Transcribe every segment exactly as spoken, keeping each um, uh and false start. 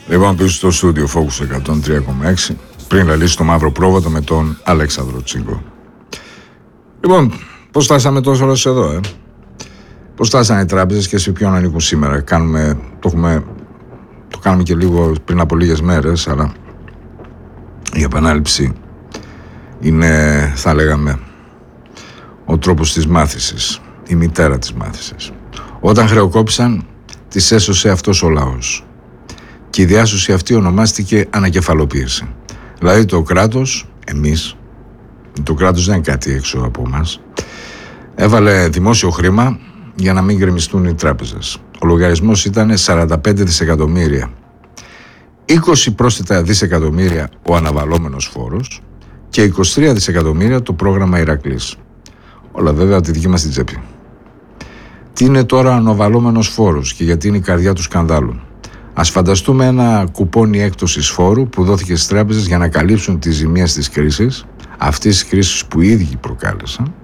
Λοιπόν, πίσω στο στούντιο Focus εκατόν τρία κόμμα έξι, πριν λαλήσει το μαύρο πρόβατο με τον Αλέξανδρο Τσίγκο. Λοιπόν, πώς φτάσαμε τόσο ώρες εδώ, ε? Πώς φτάσανε οι τράπεζες και σε ποιον ανήκουν σήμερα? Κάνουμε, το, έχουμε, το κάνουμε και λίγο πριν από λίγες μέρες, αλλά η επανάληψη είναι, θα λέγαμε, ο τρόπος της μάθησης, η μητέρα της μάθησης. Όταν χρεοκόπησαν, τις έσωσε αυτός ο λαός. Και η διάσωση αυτή ονομάστηκε ανακεφαλοποίηση. Δηλαδή το κράτος, εμείς, το κράτος δεν είναι κάτι έξω από μας, έβαλε δημόσιο χρήμα για να μην γκρεμιστούν οι τράπεζες. Ο λογαριασμός ήταν σαράντα πέντε δισεκατομμύρια. είκοσι πρόσθετα δισεκατομμύρια ο αναβαλόμενος φόρος και είκοσι τρία δισεκατομμύρια το πρόγραμμα Ηρακλής. Όλα βέβαια από τη δική μας την τσέπη. Τι είναι τώρα ο αναβαλόμενος φόρος και γιατί είναι η καρδιά του σκανδάλου? Ας φανταστούμε ένα κουπόνι έκπτωσης φόρου που δόθηκε στις τράπεζες για να καλύψουν τις ζημίες της κρίσης, αυτής της κρίσης που οι ίδιοι προκάλεσαν,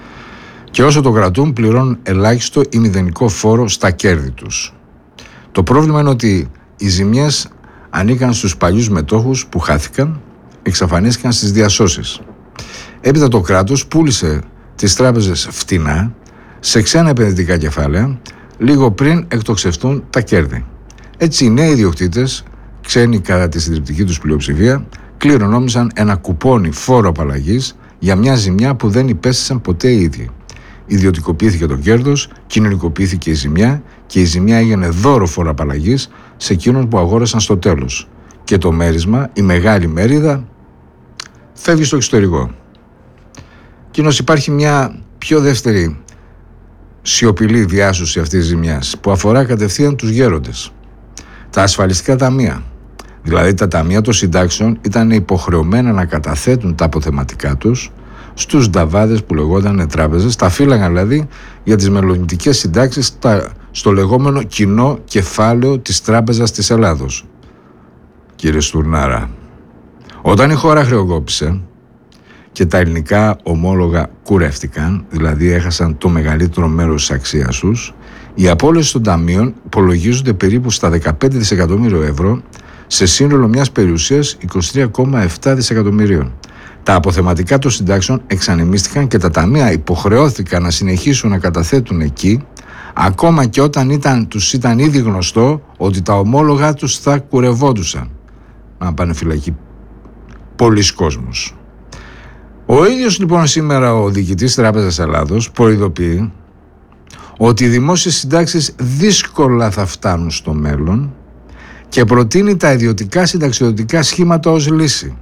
και όσο το κρατούν πληρώνουν ελάχιστο ή μηδενικό φόρο στα κέρδη τους. Το πρόβλημα είναι ότι οι ζημίες ανήκαν στους παλιούς μετόχους που χάθηκαν, εξαφανίστηκαν στις διασώσεις. Έπειτα το κράτος πούλησε τις τράπεζες φτηνά σε ξένα επενδυτικά κεφάλαια λίγο πριν εκτοξευτούν τα κέρδη. Έτσι οι νέοι ιδιοκτήτες, ξένοι κατά τη συντριπτική τους πλειοψηφία, κληρονόμησαν ένα κουπόνι φόρο απαλλαγής για μια ζημιά που δεν υπέστησαν ποτέ οι ίδιοι. Ιδιωτικοποιήθηκε το κέρδος, κοινωνικοποιήθηκε η ζημιά και η ζημιά έγινε δώρο φόρο απαλλαγής σε εκείνους που αγόρασαν στο τέλος. Και το μέρισμα, η μεγάλη μερίδα, φεύγει στο εξωτερικό. Κοινώς υπάρχει μια πιο δεύτερη σιωπηλή διάσωση αυτής της ζημιάς που αφορά κατευθείαν τους γέροντες. Τα ασφαλιστικά ταμεία, δηλαδή τα ταμεία των συντάξεων, ήταν υποχρεωμένα να καταθέτουν τα αποθεματικά τους στους νταβάδες που λεγόταν τράπεζες, τα φύλαγαν δηλαδή για τις μελλοντικές συντάξεις στο λεγόμενο κοινό κεφάλαιο της Τράπεζας της Ελλάδος. Κύριε Στουρνάρα, όταν η χώρα χρεοκόπησε και τα ελληνικά ομόλογα κουρεύτηκαν, δηλαδή έχασαν το μεγαλύτερο μέρος της αξίας τους, οι απώλειες των ταμείων υπολογίζονται περίπου στα δεκαπέντε δισεκατομμύρια ευρώ σε σύνολο μιας περιουσίας είκοσι τρία κόμμα επτά δισεκατομμυρίων. Τα αποθεματικά των συντάξεων εξανεμίστηκαν και τα ταμεία υποχρεώθηκαν να συνεχίσουν να καταθέτουν εκεί, ακόμα και όταν ήταν, τους ήταν ήδη γνωστό ότι τα ομόλογα τους θα κουρευόντουσαν. Να πάνε φυλακή πολλοί κόσμος. Ο ίδιος λοιπόν σήμερα ο διοικητής Τράπεζας Ελλάδος προειδοποιεί ότι οι δημόσιες συντάξεις δύσκολα θα φτάνουν στο μέλλον και προτείνει τα ιδιωτικά συνταξιοδοτικά σχήματα ως λύση.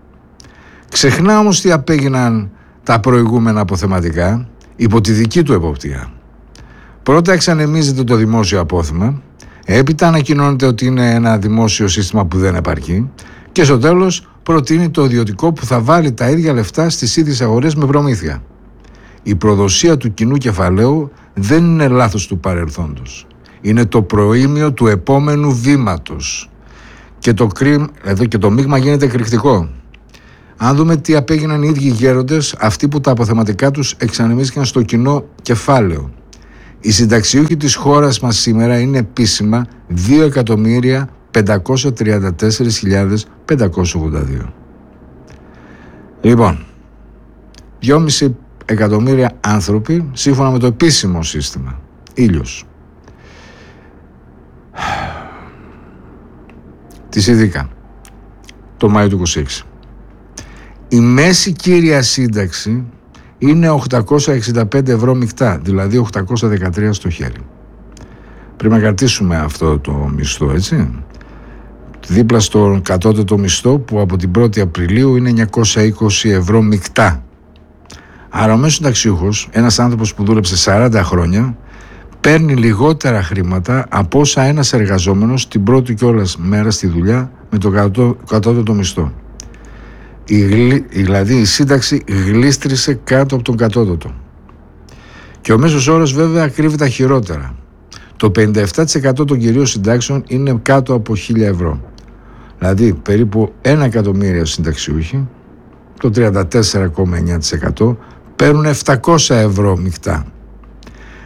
Ξεχνά όμως τι απέγιναν τα προηγούμενα αποθεματικά υπό τη δική του εποπτεία. Πρώτα εξανεμίζεται το δημόσιο απόθεμα, έπειτα ανακοινώνεται ότι είναι ένα δημόσιο σύστημα που δεν επαρκεί και στο τέλος προτείνει το ιδιωτικό που θα βάλει τα ίδια λεφτά στις ίδιες αγορές με προμήθεια. Η προδοσία του κοινού κεφαλαίου δεν είναι λάθος του παρελθόντος. Είναι το προήμιο του επόμενου βήματος. Και το, κρίμ, εδώ και το μείγμα γίνεται εκρηκτικό. Αν δούμε τι απέγιναν οι ίδιοι γέροντες, αυτοί που τα αποθεματικά τους εξανεμίστηκαν στο κοινό κεφάλαιο. Οι συνταξιούχοι της χώρας μας σήμερα είναι επίσημα δύο εκατομμύρια πεντακόσιες τριάντα τέσσερις χιλιάδες πεντακόσιες ογδόντα δύο. Λοιπόν, δυόμισι εκατομμύρια άνθρωποι σύμφωνα με το επίσημο σύστημα. Ήλιος. Τις ειδικά το Μάιο του είκοσι έξι. Η μέση κύρια σύνταξη είναι οκτακόσια εξήντα πέντε ευρώ μεικτά, δηλαδή οκτακόσια δεκατρία στο χέρι. Πρέπει να κρατήσουμε αυτό το μισθό, έτσι. Δίπλα στον κατώτατο μισθό που από την πρώτη Απριλίου είναι εννιακόσια είκοσι ευρώ μεικτά. Άρα ο μέσος συνταξιούχος, ένας άνθρωπος που δούλεψε σαράντα χρόνια, παίρνει λιγότερα χρήματα από όσα ένας εργαζόμενος την πρώτη κιόλας μέρα στη δουλειά με το κατώτατο μισθό. Η, δηλαδή η σύνταξη γλίστρισε κάτω από τον κατώτατο. Και ο μέσος όρος βέβαια κρύβει τα χειρότερα. Το πενήντα επτά τοις εκατό των κυρίων συντάξεων είναι κάτω από χίλια ευρώ. Δηλαδή περίπου ένα εκατομμύριο συνταξιούχοι, το τριάντα τέσσερα κόμμα εννέα τοις εκατό, παίρνουν επτακόσια ευρώ μεικτά.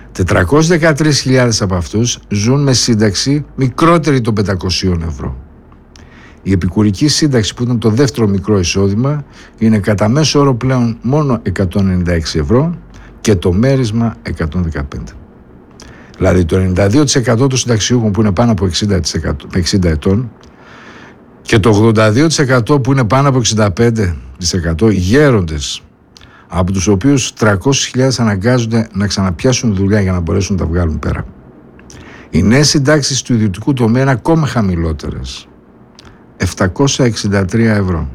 τετρακόσιες δεκατρείς χιλιάδες από αυτούς ζουν με σύνταξη μικρότερη των πεντακόσιων ευρώ. Η επικουρική σύνταξη, που ήταν το δεύτερο μικρό εισόδημα, είναι κατά μέσο όρο πλέον μόνο εκατόν ενενήντα έξι ευρώ και το μέρισμα εκατόν δεκαπέντε. Δηλαδή το ενενήντα δύο τοις εκατό των συνταξιούχων που είναι πάνω από εξήντα τοις εκατό, εξήντα ετών και το ογδόντα δύο τοις εκατό που είναι πάνω από εξήντα πέντε τοις εκατό γέροντες, από τους οποίους τριακόσιες χιλιάδες αναγκάζονται να ξαναπιάσουν δουλειά για να μπορέσουν να τα βγάλουν πέρα. Οι νέες συντάξεις του ιδιωτικού τομέα είναι ακόμα χαμηλότερες. επτακόσια εξήντα τρία ευρώ.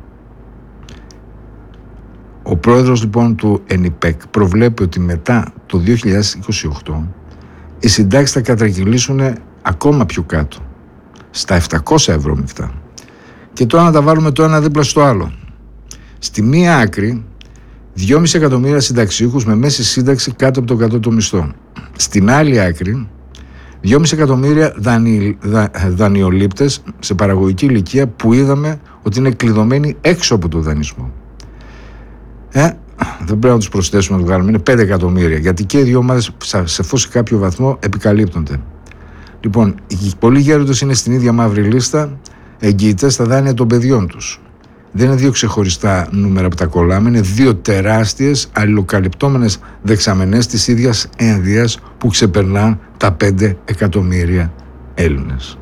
Ο πρόεδρος λοιπόν του ΕΝΙΠΕΚ προβλέπει ότι μετά το δύο χιλιάδες είκοσι οκτώ οι συντάξεις θα κατρακυλήσουν ακόμα πιο κάτω, στα επτακόσια ευρώ μεικτά. Και τώρα να τα βάλουμε το ένα δίπλα στο άλλο. Στη μία άκρη, δυόμισι εκατομμύρια συνταξιούχους με μέση σύνταξη κάτω από το κατώτατο μισθό. Στην άλλη άκρη, δυόμισι εκατομμύρια δανει, δα, δανειολήπτες σε παραγωγική ηλικία που είδαμε ότι είναι κλειδωμένοι έξω από το δανεισμό. Ε, δεν πρέπει να τους προσθέσουμε να το βγάλουμε, είναι πέντε εκατομμύρια, γιατί και οι δύο ομάδες σε φως κάποιο βαθμό επικαλύπτονται. Λοιπόν, οι πολλοί γέροντες είναι στην ίδια μαύρη λίστα, εγγυητές στα δάνεια των παιδιών τους. Δεν είναι δύο ξεχωριστά νούμερα που τα κολλάμε, είναι δύο τεράστιες αλληλοκαλυπτόμενες δεξαμενές της ίδιας ένδυας που ξεπερνά τα πέντε εκατομμύρια Έλληνες.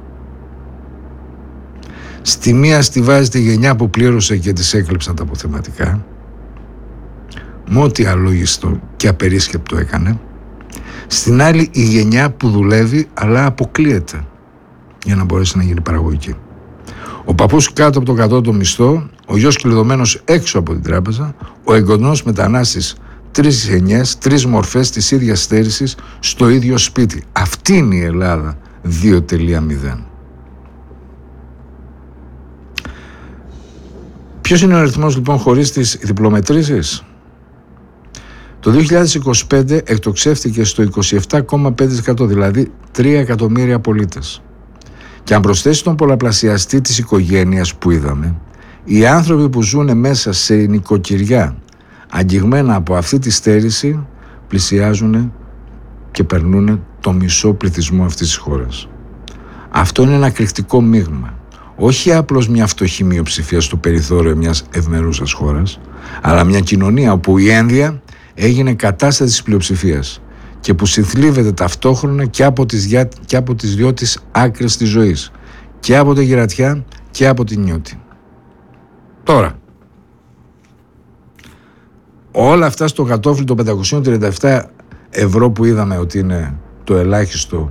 Στη μία στιβάζει τη γενιά που πλήρωσε και της έκλεψαν τα αποθεματικά, με ό,τι αλόγιστο και απερίσκεπτο έκανε. Στην άλλη η γενιά που δουλεύει αλλά αποκλείεται για να μπορέσει να γίνει παραγωγική. Ο παππούς κάτω από το κατώτατο μισθό, ο γιος κλειδωμένος έξω από την τράπεζα, ο εγγονός μετανάστης, τρεις γενιές, τρεις μορφές της ίδιας στέρησης στο ίδιο σπίτι. Αυτή είναι η Ελλάδα δύο τελεία μηδέν. Ποιος είναι ο αριθμός λοιπόν χωρίς τις διπλομετρήσεις? Το δύο χιλιάδες είκοσι πέντε εκτοξεύτηκε στο είκοσι επτά κόμμα πέντε τοις εκατό, δηλαδή τρία εκατομμύρια πολίτες. Και αν προσθέσει τον πολλαπλασιαστή της οικογένειας που είδαμε, οι άνθρωποι που ζουν μέσα σε νοικοκυριά αγγιγμένα από αυτή τη στέρηση πλησιάζουν και περνούν το μισό πληθυσμό αυτής της χώρας. Αυτό είναι ένα εκρηκτικό μείγμα. Όχι απλώς μια φτωχή μειοψηφία στο περιθώριο μιας ευμερούσας χώρας, αλλά μια κοινωνία όπου η ένδια έγινε κατάσταση της πλειοψηφίας και που συνθλίβεται ταυτόχρονα και από τις, διά, και από τις δυο της άκρες της ζωής, και από τη γερατιά και από την νιώτη. Τώρα, όλα αυτά στο κατόφλι των πεντακόσια τριάντα επτά ευρώ που είδαμε ότι είναι το ελάχιστο,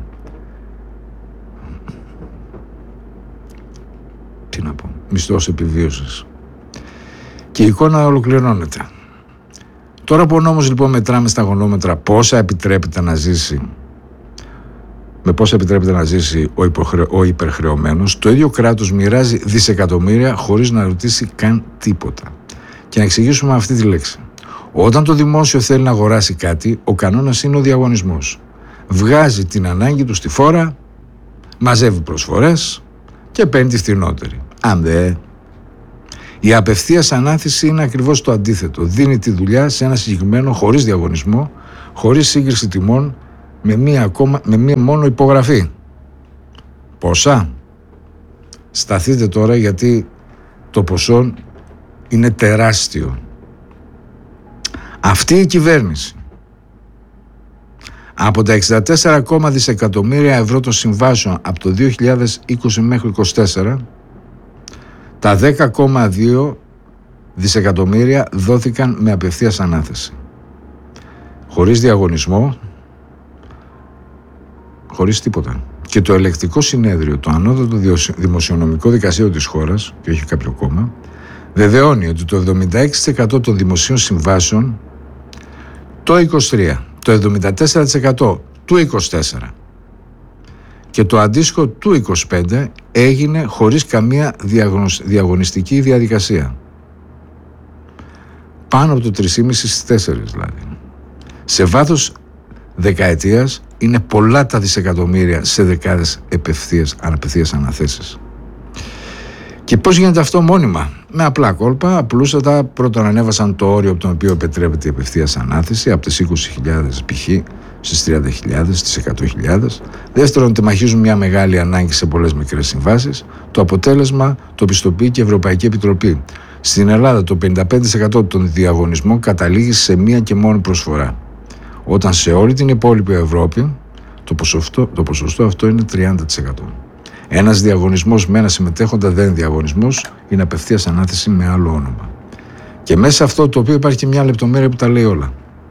τι να πω, μισθός επιβίωσης. Και η εικόνα ολοκληρώνεται. Τώρα που ο νόμος λοιπόν μετράμε στα γονόμετρα πόσα επιτρέπεται να ζήσει, με πόσα επιτρέπεται να ζήσει ο, υποχρε... ο υπερχρεωμένος, το ίδιο κράτος μοιράζει δισεκατομμύρια χωρίς να ρωτήσει καν τίποτα. Και να εξηγήσουμε αυτή τη λέξη. Όταν το δημόσιο θέλει να αγοράσει κάτι, ο κανόνας είναι ο διαγωνισμός. Βγάζει την ανάγκη του στη φόρα, μαζεύει προσφορές και παίρνει τη φθηνότερη. Αν δε... Η απευθείας ανάθεση είναι ακριβώς το αντίθετο. Δίνει τη δουλειά σε ένα συγκεκριμένο, χωρίς διαγωνισμό, χωρίς σύγκριση τιμών, με μία, ακόμα, με μία μόνο υπογραφή. Πόσα? Σταθείτε τώρα, γιατί το ποσό είναι τεράστιο. Αυτή η κυβέρνηση, από τα εξήντα τέσσερα κόμμα δύο δισεκατομμύρια ευρώ των συμβάσεων από το δύο χιλιάδες είκοσι μέχρι είκοσι τέσσερα, τα δέκα κόμμα δύο δισεκατομμύρια δόθηκαν με απευθείας ανάθεση. Χωρίς διαγωνισμό, χωρίς τίποτα. Και το ελεκτικό συνέδριο, το ανώτατο δημοσιονομικό δικαστήριο της χώρας, και όχι κάποιο κόμμα, βεβαιώνει ότι το εβδομήντα έξι τοις εκατό των δημοσίων συμβάσεων το είκοσι τρία, το εβδομήντα τέσσερα τοις εκατό του είκοσι τέσσερα και το αντίστοιχο του είκοσι πέντε έγινε χωρίς καμία διαγωνιστική διαδικασία. Πάνω από το τρία κόμμα πέντε στις τέσσερις δηλαδή. Σε βάθος δεκαετίας είναι πολλά τα δισεκατομμύρια σε δεκάδες επευθείας, αναπευθείας αναθέσεις. Και πώς γίνεται αυτό μόνιμα? Με απλά κόλπα, απλούστατα. Πρώτον ανέβασαν το όριο από τον οποίο επιτρέπεται η απευθείας ανάθεση από τις είκοσι χιλιάδες π.χ. στις τριάντα χιλιάδες, στις εκατό χιλιάδες. Δεύτερον, τεμαχίζουν μια μεγάλη ανάγκη σε πολλές μικρές συμβάσεις. Το αποτέλεσμα το πιστοποιεί και η Ευρωπαϊκή Επιτροπή. Στην Ελλάδα το πενήντα πέντε τοις εκατό των διαγωνισμών καταλήγει σε μία και μόνη προσφορά. Όταν σε όλη την υπόλοιπη Ευρώπη το ποσοστό, το ποσοστό αυτό είναι τριάντα τοις εκατό. Ένας διαγωνισμός με ένα συμμετέχοντα δεν είναι διαγωνισμός, είναι απευθείας ανάθεση με άλλο όνομα. Και μέσα σε αυτό το οποίο υπάρχει και μια λεπτομέρεια που τα λέει όλα.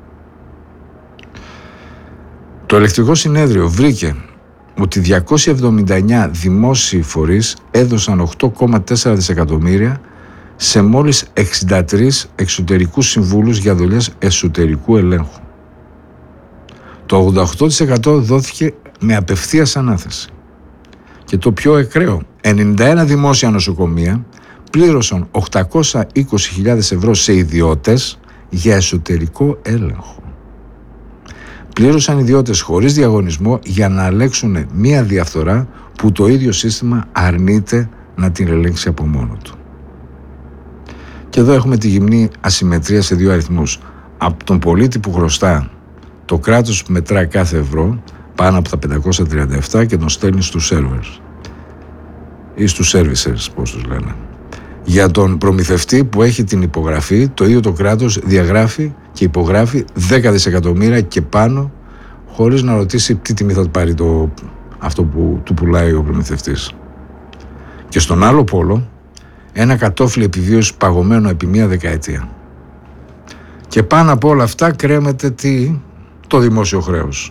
Το Ελεκτρικό Συνέδριο βρήκε ότι διακόσιοι εβδομήντα εννέα δημόσιοι φορείς έδωσαν οκτώ κόμμα τέσσερα δισεκατομμύρια σε μόλις εξήντα τρεις εξωτερικούς συμβούλους για δουλειές εσωτερικού ελέγχου. Το ογδόντα οκτώ τοις εκατό δόθηκε με απευθείας ανάθεση. Και το πιο ακραίο, ενενήντα ένα δημόσια νοσοκομεία πλήρωσαν οκτακόσιες είκοσι χιλιάδες ευρώ σε ιδιώτες για εσωτερικό έλεγχο. Πλήρωσαν ιδιώτες χωρίς διαγωνισμό για να ελέγξουν μία διαφθορά που το ίδιο σύστημα αρνείται να την ελέγξει από μόνο του. Και εδώ έχουμε τη γυμνή ασυμμετρία σε δύο αριθμούς. Από τον πολίτη που χρωστά, το κράτος που μετρά κάθε ευρώ πάνω από τα πεντακόσια τριάντα επτά και τον στέλνει στους servers ή στους servicers, πώς τους λένε. Για τον προμηθευτή που έχει την υπογραφή, το ίδιο το κράτος διαγράφει και υπογράφει δέκα δισεκατομμύρια και πάνω, χωρίς να ρωτήσει τι τιμή θα πάρει το, αυτό που του πουλάει ο προμηθευτής. Και στον άλλο πόλο, ένα κατόφλι επιβίωσης παγωμένο επί μία δεκαετία. Και πάνω από όλα αυτά κρέμεται τι? Το δημόσιο χρέος.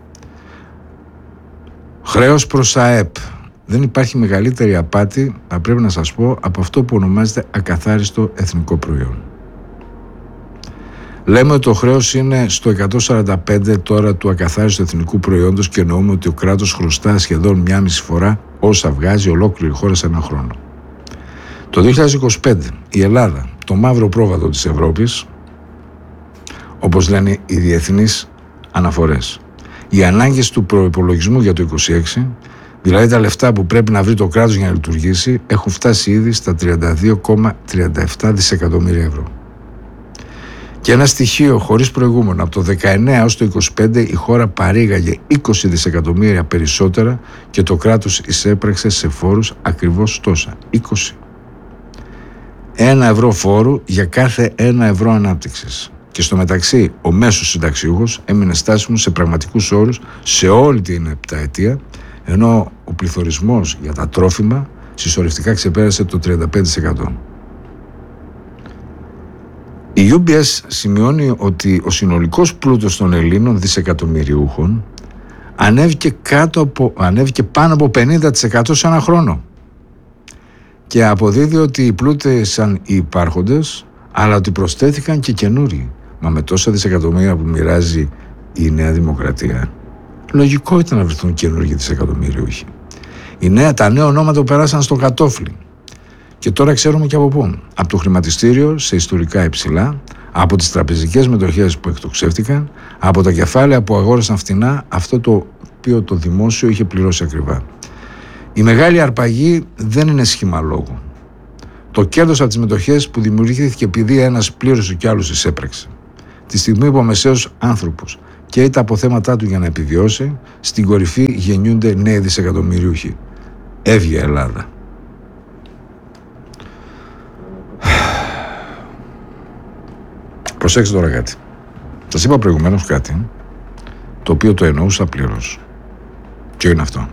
Χρέος προς ΑΕΠ. Δεν υπάρχει μεγαλύτερη απάτη, θα πρέπει να σας πω, από αυτό που ονομάζεται ακαθάριστο εθνικό προϊόν. Λέμε ότι το χρέος είναι στο εκατόν σαράντα πέντε τώρα του ακαθάριστου εθνικού προϊόντος και εννοούμε ότι ο κράτος χρωστά σχεδόν μία μισή φορά όσα βγάζει ολόκληρη χώρα σε έναν χρόνο. Το δύο χιλιάδες είκοσι πέντε η Ελλάδα, το μαύρο πρόβατο της Ευρώπης, όπως λένε οι διεθνείς αναφορές. Οι ανάγκες του προϋπολογισμού για το είκοσι έξι, δηλαδή τα λεφτά που πρέπει να βρει το κράτος για να λειτουργήσει, έχουν φτάσει ήδη στα τριάντα δύο κόμμα τριάντα επτά δισεκατομμύρια ευρώ. Και ένα στοιχείο χωρίς προηγούμενο, από το δεκαεννέα έως το είκοσι πέντε η χώρα παρήγαγε είκοσι δισεκατομμύρια περισσότερα και το κράτος εισέπραξε σε φόρους ακριβώς τόσα, είκοσι. Ένα ευρώ φόρου για κάθε ένα ευρώ ανάπτυξης. Και στο μεταξύ ο μέσος συνταξιούχος έμεινε στάσιμος σε πραγματικούς όρους σε όλη την επταετία, ενώ ο πληθωρισμός για τα τρόφιμα συσσωρευτικά ξεπέρασε το τριάντα πέντε τοις εκατό. Η γιου μπι ες σημειώνει ότι ο συνολικός πλούτος των Ελλήνων δισεκατομμυριούχων ανέβηκε, κάτω από, ανέβηκε πάνω από πενήντα τοις εκατό σε ένα χρόνο και αποδίδει ότι οι πλούτησαν οι υπάρχοντες, αλλά ότι προσθέθηκαν και καινούριοι. Μα με τόσα δισεκατομμύρια που μοιράζει η Νέα Δημοκρατία, λογικό ήταν να βρεθούν καινούργιοι δισεκατομμυριούχοι. Οι νέα, τα νέα ονόματα που περάσαν στο κατόφλι. Και τώρα ξέρουμε και από πού. Από το χρηματιστήριο σε ιστορικά υψηλά, από τις τραπεζικές μετοχές που εκτοξεύτηκαν, από τα κεφάλαια που αγόρασαν φτηνά αυτό το οποίο το δημόσιο είχε πληρώσει ακριβά. Η μεγάλη αρπαγή δεν είναι σχήμα λόγου. Το κέρδος από τις μετοχές που δημιουργήθηκε επειδή ένας πλήρωσε και άλλος εισέπραξε. Τη στιγμή που ο μεσαίος άνθρωπος καίει τα αποθέματά του για να επιβιώσει, στην κορυφή γεννιούνται νέοι δισεκατομμυριούχοι. Έβγε Ελλάδα. Προσέξτε τώρα κάτι. Σας είπα προηγουμένως κάτι το οποίο το εννοούσα πλήρως. Ποιο είναι αυτό?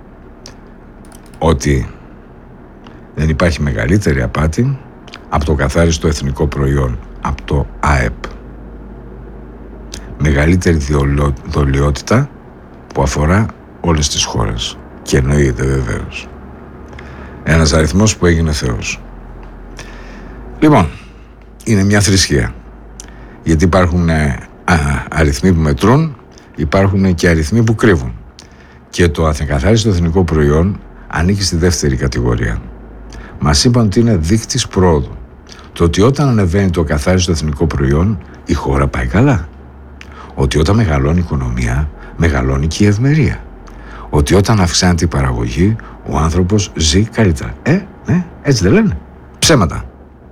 Ότι δεν υπάρχει μεγαλύτερη απάτη από το καθάριστο εθνικό προϊόν, από το ΑΕΠ. Μεγαλύτερη δολιότητα που αφορά όλες τις χώρες. Και εννοείται βεβαίως. Ένας αριθμός που έγινε Θεός. Λοιπόν, είναι μια θρησκεία. Γιατί υπάρχουν α, αριθμοί που μετρούν, υπάρχουν και αριθμοί που κρύβουν. Και το ακαθάριστο εθνικό προϊόν ανήκει στη δεύτερη κατηγορία. Μας είπαν ότι είναι δείκτης πρόοδου. Το ότι όταν ανεβαίνει το ακαθάριστο εθνικό προϊόν, η χώρα πάει καλά. Ότι όταν μεγαλώνει η οικονομία, μεγαλώνει και η ευημερία. Ότι όταν αυξάνεται η παραγωγή, ο άνθρωπος ζει καλύτερα. Ε, ναι, έτσι δεν λένε? Ψέματα.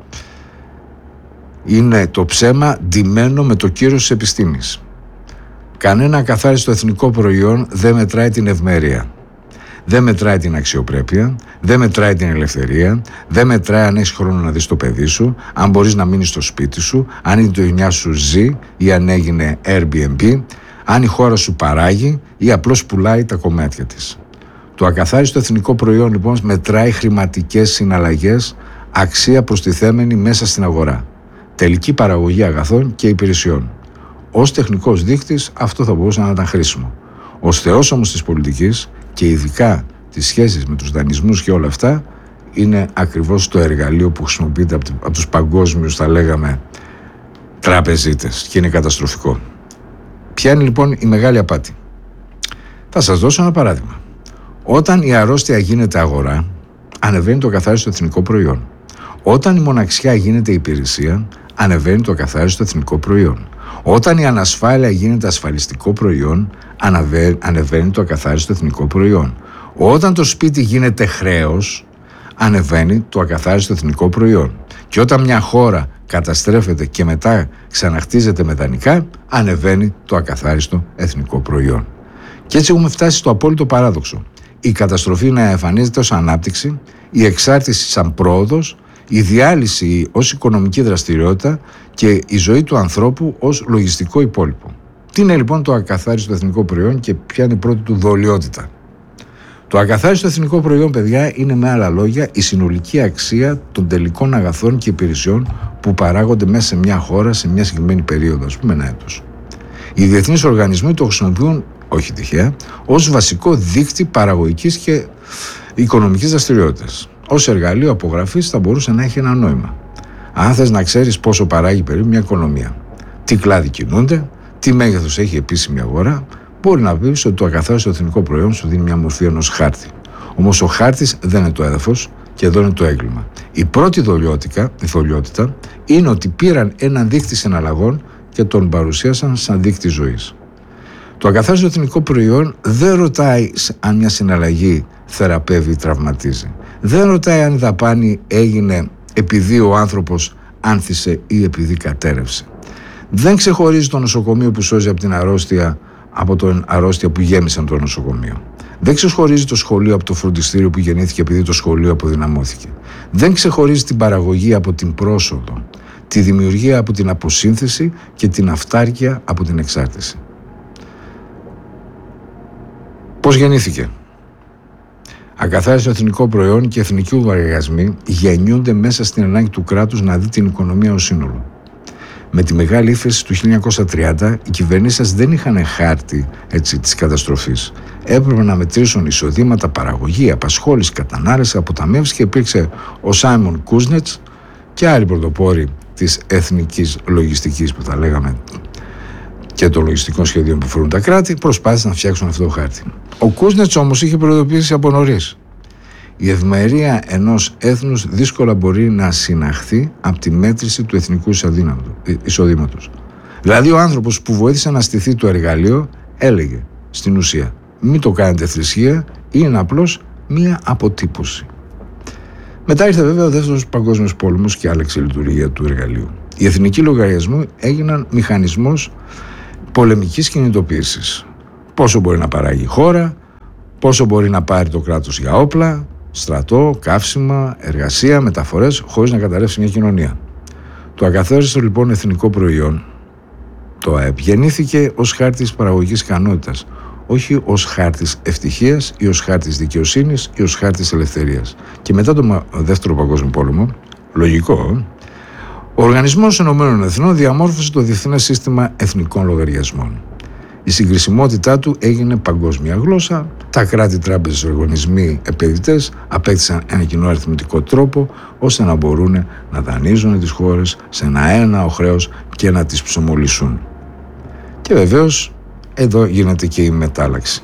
Είναι το ψέμα ντυμένο με το κύρος της επιστήμης. Κανένα ακαθάριστο εθνικό προϊόν δεν μετράει την ευμέρεια. Δεν μετράει την αξιοπρέπεια, δεν μετράει την ελευθερία, δεν μετράει αν έχεις χρόνο να δεις το παιδί σου, αν μπορείς να μείνεις στο σπίτι σου, αν η οικογένειά σου ζει ή αν έγινε Airbnb, αν η χώρα σου παράγει ή απλώς πουλάει τα κομμάτια της. Το ακαθάριστο εθνικό προϊόν λοιπόν μετράει χρηματικές συναλλαγές, αξία προστιθέμενη μέσα στην αγορά, τελική παραγωγή αγαθών και υπηρεσιών. Ως τεχνικός δείκτης αυτό θα μπορούσε να ήταν χρήσιμο. Ως θεός όμως της πολιτικής και ειδικά τις σχέσεις με τους δανεισμούς και όλα αυτά είναι ακριβώς το εργαλείο που χρησιμοποιείται από, από τους παγκόσμιους, θα λέγαμε, τραπεζίτες και είναι καταστροφικό. Ποια είναι λοιπόν η μεγάλη απάτη? Θα σας δώσω ένα παράδειγμα. Όταν η αρρώστια γίνεται αγορά, ανεβαίνει το ακαθάριστο εθνικό προϊόν. Όταν η μοναξιά γίνεται υπηρεσία, ανεβαίνει το ακαθάριστο εθνικό προϊόν. Όταν η ανασφάλεια γίνεται ασφαλιστικό προϊόν, ανεβαίνει το ακαθάριστο εθνικό προϊόν. Όταν το σπίτι γίνεται χρέος, ανεβαίνει το ακαθάριστο εθνικό προϊόν. Και όταν μια χώρα καταστρέφεται και μετά ξαναχτίζεται με δανεικά, ανεβαίνει το ακαθάριστο εθνικό προϊόν. Και έτσι έχουμε φτάσει στο απόλυτο παράδοξο. Η καταστροφή να εμφανίζεται ως ανάπτυξη, η εξάρτηση σαν πρόοδος, η διάλυση ως οικονομική δραστηριότητα και η ζωή του ανθρώπου ως λογιστικό υπόλοιπο. Τι είναι λοιπόν το ακαθάριστο εθνικό προϊόν και ποια είναι η πρώτη του δολιότητα? Το ακαθάριστο εθνικό προϊόν, παιδιά, είναι με άλλα λόγια η συνολική αξία των τελικών αγαθών και υπηρεσιών που παράγονται μέσα σε μια χώρα σε μια συγκεκριμένη περίοδο, ας πούμε ένα έτος. Οι διεθνείς οργανισμοί το χρησιμοποιούν, όχι τυχαία, ως βασικό δείκτη παραγωγικής και οικονομικής δραστηριότητας. Ως εργαλείο απογραφής θα μπορούσε να έχει ένα νόημα. Αν θες να ξέρεις πόσο παράγει περίπου μια οικονομία, τι κλάδοι κινούνται, τι μέγεθος έχει επίσημη αγορά, μπορεί να πεις ότι το ακαθάριστο εθνικό προϊόν σου δίνει μια μορφή ενός χάρτη. Όμως ο χάρτης δεν είναι το έδαφος και εδώ είναι το έγκλημα. Η πρώτη δολιότητα, η δολιότητα είναι ότι πήραν έναν δείκτη συναλλαγών και τον παρουσίασαν σαν δείκτη ζωής. Το ακαθάριστο εθνικό προϊόν δεν ρωτάει αν μια συναλλαγή θεραπεύει ή τραυματίζει. Δεν ρωτάει αν η δαπάνη έγινε επειδή ο άνθρωπος άνθησε ή επειδή κατέρευσε. Δεν ξεχωρίζει το νοσοκομείο που σώζει από την αρρώστια από την αρρώστια που γέμισαν το νοσοκομείο. Δεν ξεχωρίζει το σχολείο από το φροντιστήριο που γεννήθηκε επειδή το σχολείο αποδυναμώθηκε. Δεν ξεχωρίζει την παραγωγή από την πρόσοδο, τη δημιουργία από την αποσύνθεση και την αυτάρκεια από την εξάρτηση. Πώς γεννήθηκε? Ακαθάριστο εθνικό προϊόν και εθνικοί λογαριασμοί γεννιούνται μέσα στην ανάγκη του κράτους να δει την οικονομία ως σύνολο. Με τη μεγάλη ύφεση του χίλια εννιακόσια τριάντα, οι κυβερνήσεις δεν είχαν χάρτη έτσι, της καταστροφής. Έπρεπε να μετρήσουν εισοδήματα, παραγωγή, απασχόληση, κατανάλωση, αποταμίευση και υπήρξε ο Σάιμον Κούσνετς και άλλοι πρωτοπόροι της εθνικής λογιστικής που θα λέγαμε και των λογιστικών σχεδίων που φέρουν τα κράτη, προσπάθησαν να φτιάξουν αυτό το χάρτη. Ο Κούσνετς όμως είχε προειδοποιήσει από νωρίς. Η ευμερία ενός έθνους δύσκολα μπορεί να συναχθεί από τη μέτρηση του εθνικού εισοδήματος. Δηλαδή ο άνθρωπος που βοήθησε να στηθεί το εργαλείο έλεγε στην ουσία μην το κάνετε θρησκεία, είναι απλώς μία αποτύπωση. Μετά ήρθε βέβαια ο δεύτερος παγκόσμιος πόλεμος και άλλαξε η λειτουργία του εργαλείου. Οι εθνικοί λογαριασμοί έγιναν μηχανισμός πολεμικής κινητοποίησης. Πόσο μπορεί να παράγει η χώρα, πόσο μπορεί να πάρει το κράτος για όπλα, στρατό, καύσιμα, εργασία, μεταφορές, χωρίς να καταρρεύσει μια κοινωνία. Το ακαθάριστο λοιπόν εθνικό προϊόν, το ΑΕΠ, γεννήθηκε ως χάρτης παραγωγικής ικανότητας, όχι ως χάρτης ευτυχίας ή ως χάρτης δικαιοσύνης ή ως χάρτης ελευθερίας. Και μετά τον δεύτερο παγκόσμιο πόλεμο, λογικό, ο Οργανισμός Ηνωμένων Εθνών διαμόρφωσε το Διεθνές Σύστημα Εθνικών Λογαριασμών. Η συγκρισιμότητά του έγινε παγκόσμια γλώσσα, τα κράτη, τράπεζες, οργανισμοί, επενδυτές απέκτησαν ένα κοινό αριθμητικό τρόπο ώστε να μπορούν να δανείζουν τις χώρες σε ένα έναο χρέος και να τις ψωμολυσούν. Και βεβαίως εδώ γίνεται και η μετάλλαξη.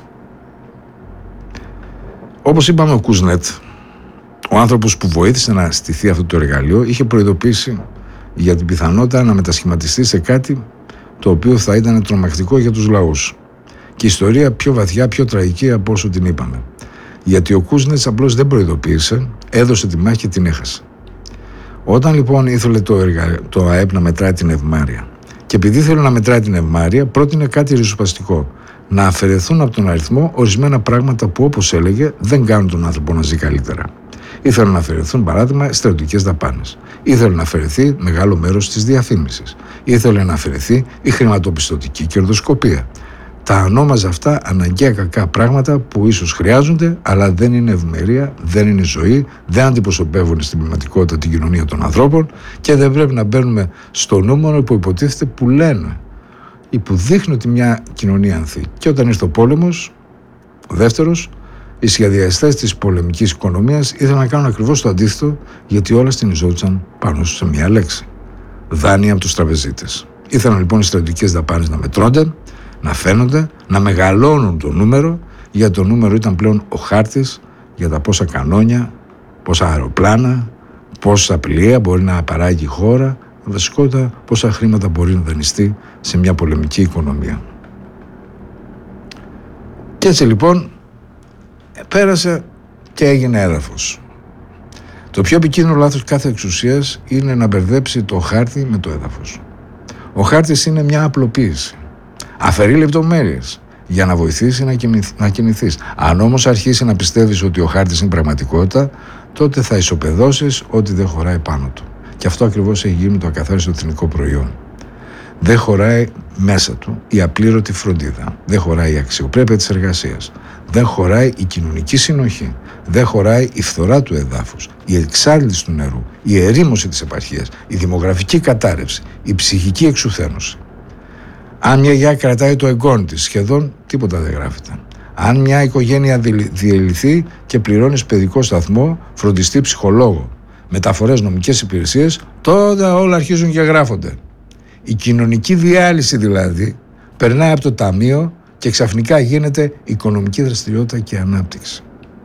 Όπως είπαμε, ο Κούσνετ, ο άνθρωπος που βοήθησε να στηθεί αυτό το εργαλείο, είχε προειδοποιήσει για την πιθανότητα να μετασχηματιστεί σε κάτι το οποίο θα ήταν τρομακτικό για τους λαούς. Και η ιστορία πιο βαθιά, πιο τραγική από όσο την είπαμε. Γιατί ο Κούσνετς απλώς δεν προειδοποίησε, έδωσε τη μάχη και την έχασε. Όταν λοιπόν ήθελε το, εργα... το ΑΕΠ να μετράει την ευμάρεια Και επειδή θέλει να μετράει την ευμάρεια, πρότεινε κάτι ριζοσπαστικό. Να αφαιρεθούν από τον αριθμό ορισμένα πράγματα που, όπως έλεγε, δεν κάνουν τον άνθρωπο να ζει καλύτερα. Ήθελαν να αφαιρεθούν, παράδειγμα, στρατιωτικές δαπάνες. Ήθελε να αφαιρεθεί μεγάλο μέρος της διαφήμισης. Ήθελε να αφαιρεθεί η χρηματοπιστωτική κερδοσκοπία. Τα ονόμαζε αυτά αναγκαία κακά πράγματα που ίσως χρειάζονται, αλλά δεν είναι ευημερία, δεν είναι ζωή, δεν αντιπροσωπεύουν στην πνευματικότητα την κοινωνία των ανθρώπων και δεν πρέπει να μπαίνουμε στο νούμερο που υποτίθεται που λένε ή που δείχνει ότι μια κοινωνία ανθεί. Και όταν ήρθε ο πόλεμος, ο δεύτερος, οι σχεδιαστές της πολεμικής οικονομίας ήθελαν να κάνουν ακριβώς το αντίθετο, γιατί όλα στηνιζόντουσαν πάνω σε μια λέξη. Δάνεια από τους τραπεζίτες. Ήθελαν λοιπόν οι στρατιωτικές δαπάνες να μετρώνται, να φαίνονται, να μεγαλώνουν το νούμερο, γιατί το νούμερο ήταν πλέον ο χάρτης για τα πόσα κανόνια, πόσα αεροπλάνα, πόσα πλοία μπορεί να παράγει η χώρα, βασικότερα πόσα χρήματα μπορεί να δανειστεί σε μια πολεμική οικονομία. Και έτσι λοιπόν πέρασε και έγινε έδαφος. Το πιο επικίνδυνο λάθος κάθε εξουσίας είναι να μπερδέψει το χάρτη με το έδαφος. Ο χάρτης είναι μια απλοποίηση. Αφαιρεί λεπτομέρειες για να βοηθήσει να, κινηθ, να κινηθείς. Αν όμως αρχίσει να πιστεύεις ότι ο χάρτης είναι πραγματικότητα, τότε θα ισοπεδώσεις ό,τι δεν χωράει πάνω του. Και αυτό ακριβώς έχει γίνει με το ακαθάριστο εθνικό προϊόν. Δεν χωράει μέσα του η απλήρωτη φροντίδα. Δεν χωράει η αξιοπρέπεια της εργασίας. Δεν χωράει η κοινωνική συνοχή. Δεν χωράει η φθορά του εδάφους, η εξάντληση του νερού, η ερήμωση της επαρχίας, η δημογραφική κατάρρευση, η ψυχική εξουθένωση. Αν μια γιαγιά κρατάει το εγγόνι της, σχεδόν τίποτα δεν γράφεται. Αν μια οικογένεια διελυθεί και πληρώνεις παιδικό σταθμό, φροντιστή ψυχολόγο, μεταφορές, νομικές υπηρεσίες, τότε όλα αρχίζουν και γράφονται. Η κοινωνική διάλυση δηλαδή περνάει από το ταμείο και ξαφνικά γίνεται οικονομική δραστηριότητα και ανάπτυξη.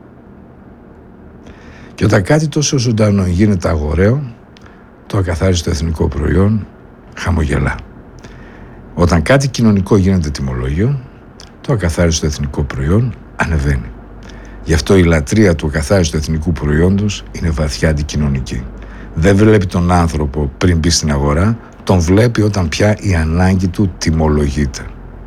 Και όταν κάτι τόσο ζωντανό γίνεται αγοραίο, το ακαθάριστο εθνικό προϊόν χαμογελά. Όταν κάτι κοινωνικό γίνεται τιμολόγιο, το ακαθάριστο εθνικό προϊόν ανεβαίνει. Γι' αυτό η λατρεία του ακαθάριστου εθνικού προϊόντος είναι βαθιά αντικοινωνική. Δεν βλέπει τον άνθρωπο πριν μπει στην αγορά, τον βλέπει όταν πια η ανάγκη του τιμολογείται.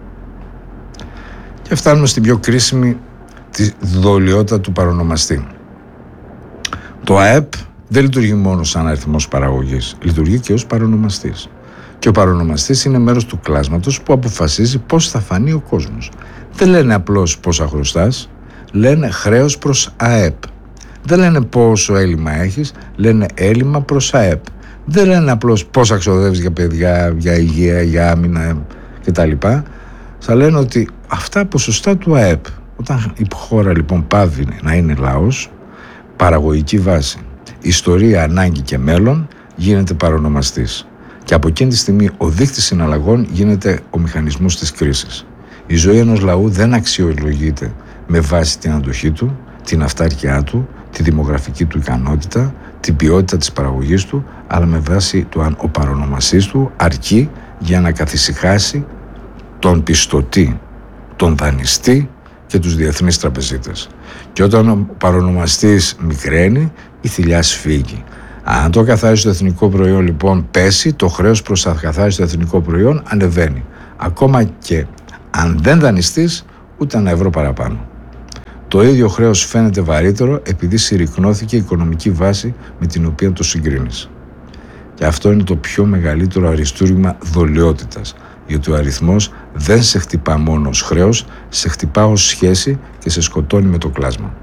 Και φτάνουμε στην πιο κρίσιμη τη δολιότητα του παρονομαστή. Το ΑΕΠ δεν λειτουργεί μόνο σαν αριθμός παραγωγής, λειτουργεί και ως παρονομαστής. Και ο παρονομαστής είναι μέρος του κλάσματος που αποφασίζει πώς θα φανεί ο κόσμος. Δεν λένε απλώς πόσα χρωστάς, λένε χρέος προς ΑΕΠ. Δεν λένε πόσο έλλειμμα έχεις, λένε έλλειμμα προς ΑΕΠ. Δεν λένε απλώς πόσα ξοδεύεις για παιδιά, για υγεία, για άμυνα κτλ. Θα λένε ότι αυτά ποσοστά του ΑΕΠ, όταν η χώρα λοιπόν πάβει να είναι λαός, παραγωγική βάση, ιστορία, ανάγκη και μέλλον, γίνεται παρονομαστής. Και από εκείνη τη στιγμή ο δείκτης συναλλαγών γίνεται ο μηχανισμός της κρίσης. Η ζωή ενός λαού δεν αξιολογείται με βάση την αντοχή του, την αυτάρκειά του, τη δημογραφική του ικανότητα, την ποιότητα της παραγωγής του, αλλά με βάση το αν ο παρονομαστής του αρκεί για να καθησυχάσει τον πιστωτή, τον δανειστή και τους διεθνείς τραπεζίτες. Και όταν ο παρονομαστής μικραίνει, η θηλιά σφίγγει. Αν το ακαθάριστο εθνικό προϊόν λοιπόν πέσει, το χρέος προς το ακαθάριστο εθνικό προϊόν ανεβαίνει. Ακόμα και αν δεν δανειστείς, ούτε ένα ευρώ παραπάνω. Το ίδιο χρέος φαίνεται βαρύτερο επειδή συρρικνώθηκε η οικονομική βάση με την οποία το συγκρίνεις. Και αυτό είναι το πιο μεγαλύτερο αριστούργημα δολιότητας, γιατί ο αριθμός δεν σε χτυπά μόνο ως χρέος, σε χτυπά ως σχέση και σε σκοτώνει με το κλάσμα.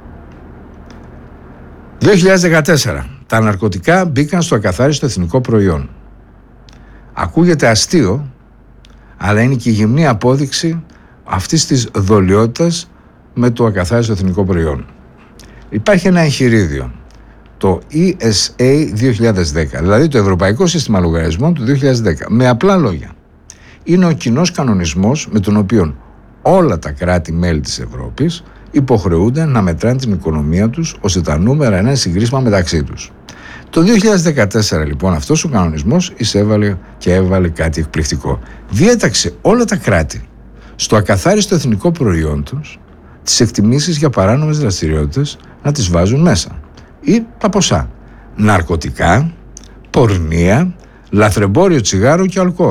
δύο χιλιάδες δεκατέσσερα. Τα ναρκωτικά μπήκαν στο ακαθάριστο εθνικό προϊόν. Ακούγεται αστείο, αλλά είναι και η γυμνή απόδειξη αυτής της δολιότητας με το ακαθάριστο εθνικό προϊόν. Υπάρχει ένα εγχειρίδιο, το ι ες έι δύο χιλιάδες δέκα, δηλαδή το Ευρωπαϊκό Σύστημα Λογαριασμών του δύο χιλιάδες δέκα, με απλά λόγια. Είναι ο κοινός κανονισμός με τον οποίο όλα τα κράτη-μέλη της Ευρώπης υποχρεούνται να μετράνε την οικονομία τους ώστε τα νούμερα να είναι συγκρίσιμα μεταξύ τους. Το δύο χιλιάδες δεκατέσσερα λοιπόν αυτός ο κανονισμός εισέβαλε και έβαλε κάτι εκπληκτικό. Διέταξε όλα τα κράτη στο ακαθάριστο εθνικό προϊόν τους τις εκτιμήσεις για παράνομες δραστηριότητες να τις βάζουν μέσα. Ή τα ποσά. Ναρκωτικά, πορνεία, λαθρεμπόριο τσιγάρου και αλκοόλ.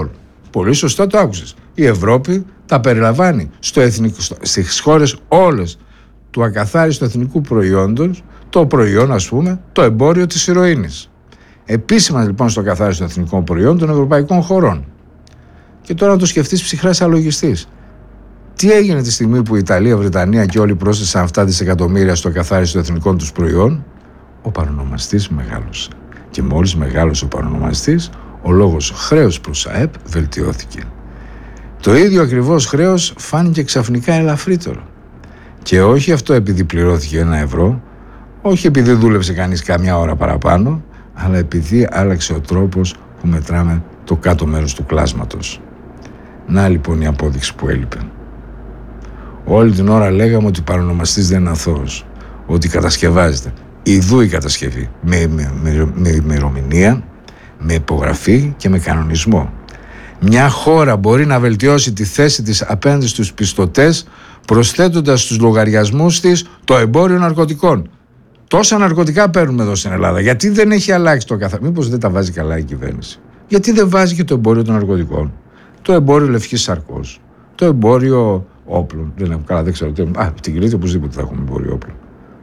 Πολύ σωστά το άκουσες. Η Ευρώπη τα περιλαμβάνει στο εθνικό, στις χώρες όλες του ακαθάριστου εθνικού προϊόντος, το προϊόν, ας πούμε, το εμπόριο της ηρωίνης. Επίσημα λοιπόν στο ακαθάριστο εθνικό προϊόν των ευρωπαϊκών χωρών. Και τώρα να το σκεφτείς ψυχρά σαν λογιστής. Τι έγινε τη στιγμή που η Ιταλία, η Βρετανία και όλοι πρόσθεσαν αυτά δισεκατομμύρια στο ακαθάριστο εθνικών τους προϊόν? Ο παρονομαστής μεγάλωσε. Και μόλις μεγάλωσε ο παρονομαστής, ο λόγος χρέος προς ΑΕΠ βελτιώθηκε. Το ίδιο ακριβώς χρέος φάνηκε ξαφνικά ελαφρύτερο. Και όχι αυτό επειδή πληρώθηκε ένα ευρώ, όχι επειδή δούλεψε κανείς καμιά ώρα παραπάνω, αλλά επειδή άλλαξε ο τρόπος που μετράμε το κάτω μέρος του κλάσματος. Να λοιπόν η απόδειξη που έλειπε. Όλη την ώρα λέγαμε ότι ο παρονομαστής δεν είναι αθώος, ότι κατασκευάζεται. Ιδού η κατασκευή, με, με, με, με ημερομηνία, με υπογραφή και με κανονισμό. Μια χώρα μπορεί να βελτιώσει τη θέση της απέναντι στους πιστωτές προσθέτοντας στους λογαριασμούς της το εμπόριο ναρκωτικών. Τόσα ναρκωτικά παίρνουμε εδώ στην Ελλάδα. Γιατί δεν έχει αλλάξει το καθαρό? Μήπως δεν τα βάζει καλά η κυβέρνηση? Γιατί δεν βάζει και το εμπόριο των ναρκωτικών, το εμπόριο λευκής σαρκός, το εμπόριο όπλων? Δεν έχω καλά, δεν ξέρω τι. Α, την Κρήτη οπωσδήποτε θα έχουμε εμπόριο όπλων.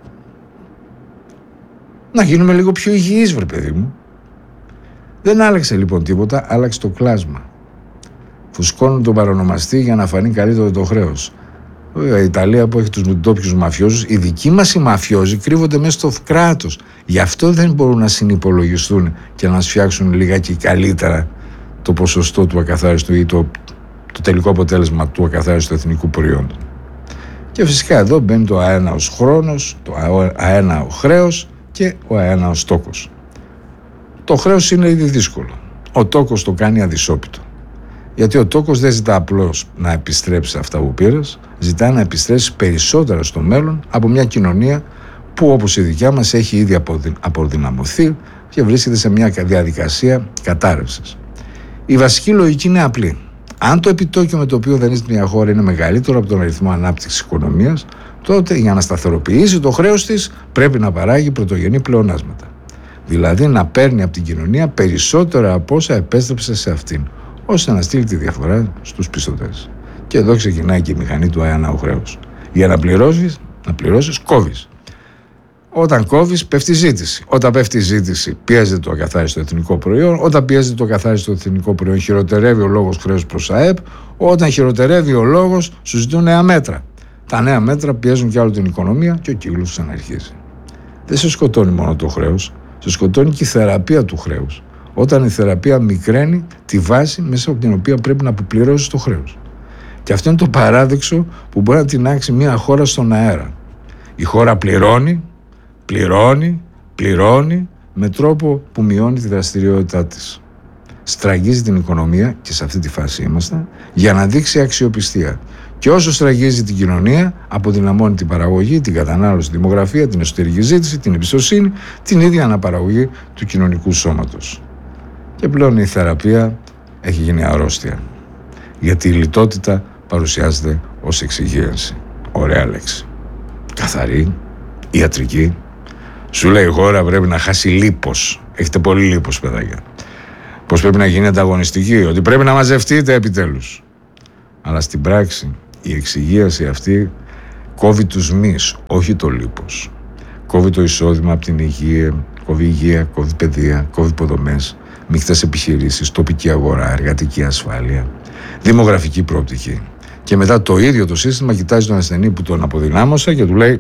Να γίνουμε λίγο πιο υγιείς, βρε παιδί μου. Δεν άλλαξε λοιπόν τίποτα, άλλαξε το κλάσμα. Φουσκώνουν τον παρονομαστή για να φανεί καλύτερο το χρέος. Η Ιταλία που έχει τους ντόπιους μαφιόζους, οι δικοί μας οι μαφιόζοι κρύβονται μέσα στο κράτος. Γι' αυτό δεν μπορούν να συνυπολογιστούν και να σφιάξουν λιγάκι καλύτερα το ποσοστό του ακαθάριστου ή το, το τελικό αποτέλεσμα του ακαθάριστου εθνικού προϊόντος. Και φυσικά εδώ μπαίνει το αέναος χρόνος, το αέναο χρέος και ο αέναος τόκος. Το χρέος είναι ήδη δύσκολο. Ο τόκος το κάνει αδυσόπιτο. Γιατί ο τόκος δεν ζητά απλώς να επιστρέψει αυτά που πήρες, ζητά να επιστρέψει περισσότερα στο μέλλον από μια κοινωνία που όπως η δικιά μας έχει ήδη αποδυναμωθεί και βρίσκεται σε μια διαδικασία κατάρρευσης. Η βασική λογική είναι απλή. Αν το επιτόκιο με το οποίο δανείζεται μια χώρα είναι μεγαλύτερο από τον αριθμό ανάπτυξης οικονομίας, τότε για να σταθεροποιήσει το χρέος της πρέπει να παράγει πρωτογενή πλεονάσματα. Δηλαδή να παίρνει από την κοινωνία περισσότερα από όσα επέστρεψε σε αυτήν, ώστε να στείλει τη διαφορά στους πιστωτές. Και εδώ ξεκινάει και η μηχανή του αέναου χρέους. Για να πληρώσεις, να πληρώσεις, κόβεις. Όταν κόβεις, πέφτει η ζήτηση. Όταν πέφτει η ζήτηση, πιέζεται το ακαθάριστο εθνικό προϊόν. Όταν πιέζεται το ακαθάριστο εθνικό προϊόν, χειροτερεύει ο λόγος χρέους προς ΑΕΠ. Όταν χειροτερεύει ο λόγος, σου ζητούν νέα μέτρα. Τα νέα μέτρα πιέζουν κι άλλο την οικονομία και ο κύκλος ξαναρχίζει. Δεν σε σκοτώνει μόνο το χρέος, σε σκοτώνει και η θεραπεία του χρέους. Όταν η θεραπεία μικραίνει τη βάση μέσα από την οποία πρέπει να αποπληρώσεις το χρέος. Και αυτό είναι το παράδοξο που μπορεί να τεινάξει μια χώρα στον αέρα. Η χώρα πληρώνει, πληρώνει, πληρώνει με τρόπο που μειώνει τη δραστηριότητά της. Στραγγίζει την οικονομία, και σε αυτή τη φάση είμαστε, για να δείξει αξιοπιστία. Και όσο στραγγίζει την κοινωνία, αποδυναμώνει την παραγωγή, την κατανάλωση, τη δημογραφία, την εσωτερική ζήτηση, την εμπιστοσύνη, την ίδια αναπαραγωγή του κοινωνικού σώματος. Και πλέον η θεραπεία έχει γίνει αρρώστια. Γιατί η λιτότητα παρουσιάζεται ως εξυγίανση. Ωραία λέξη. Καθαρή, ιατρική. Σου λέει η χώρα πρέπει να χάσει λίπος. Έχετε πολύ λίπος, παιδάκια. Πως πρέπει να γίνει ανταγωνιστική, ότι πρέπει να μαζευτείτε επιτέλους. Αλλά στην πράξη η εξυγίαση αυτή κόβει τους μυς, όχι το λίπος. Κόβει το εισόδημα από την υγεία, κόβει υγεία, κόβει παιδεία, κόβει υποδομές, μεικτές επιχειρήσεις, τοπική αγορά, εργατική ασφάλεια, δημογραφική προοπτική. Και μετά το ίδιο το σύστημα κοιτάζει τον ασθενή που τον αποδυνάμωσε και του λέει: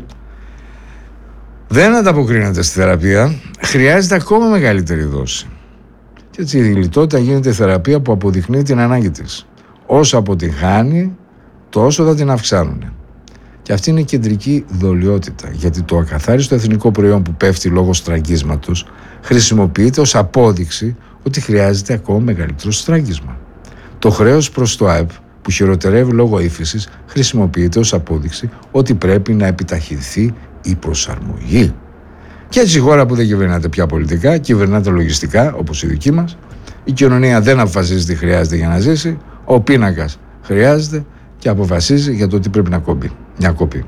δεν ανταποκρίνεται στη θεραπεία, χρειάζεται ακόμα μεγαλύτερη δόση. Και έτσι η λιτότητα γίνεται θεραπεία που αποδεικνύει την ανάγκη της. Όσο αποτυγχάνει, τόσο θα την αυξάνουν. Και αυτή είναι η κεντρική δολιότητα, γιατί το ακαθάριστο εθνικό προϊόν που πέφτει λόγω στραγγίσματος χρησιμοποιείται ως απόδειξη ότι χρειάζεται ακόμα μεγαλύτερο στραγγίσμα. Το χρέος προς το ΑΕΠ που χειροτερεύει λόγω ύφεσης χρησιμοποιείται ως απόδειξη ότι πρέπει να επιταχυνθεί η προσαρμογή. Και έτσι η χώρα που δεν κυβερνάται πια πολιτικά, κυβερνάται λογιστικά, όπως η δική μας. Η κοινωνία δεν αποφασίζει τι χρειάζεται για να ζήσει. Ο πίνακας χρειάζεται και αποφασίζει για το τι πρέπει να κόμπει. Μια κόπη.